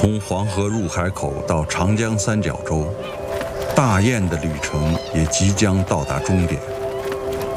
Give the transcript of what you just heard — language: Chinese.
从黄河入海口到长江三角洲，大雁的旅程也即将到达终点。